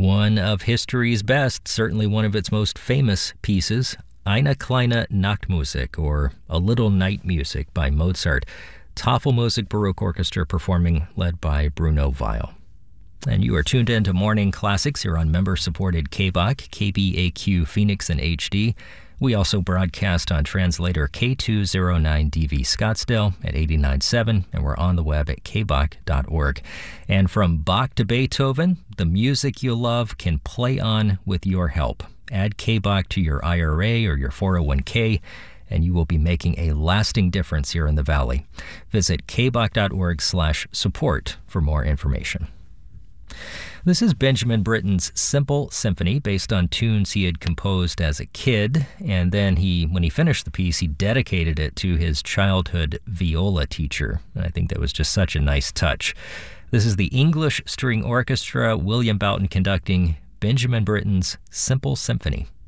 One of history's best, certainly one of its most famous pieces, Eine kleine Nachtmusik, or A Little Night Music by Mozart. Tafelmusik Baroque Orchestra performing, led by Bruno Weil. And you are tuned in to Morning Classics here on member-supported KBAQ, KBAQ Phoenix and HD. We also broadcast on translator K209DV Scottsdale at 89.7, and we're on the web at kbaq.org. And from Bach to Beethoven, the music you love can play on with your help. Add KBAQ to your IRA or your 401k, and you will be making a lasting difference here in the Valley. Visit kbaq.org/support for more information. This is Benjamin Britten's Simple Symphony, based on tunes he had composed as a kid, and then when he finished the piece, he dedicated it to his childhood viola teacher, and I think that was just such a nice touch. This is the English String Orchestra, William Boughton conducting Benjamin Britten's Simple Symphony.